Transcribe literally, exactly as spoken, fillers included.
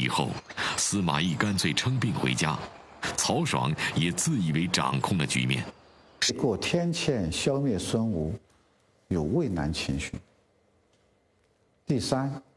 以后，司马懿干脆称病回家，曹爽也自以为掌控了局面。 过天堑，消灭孙吴，有畏难情绪。第三，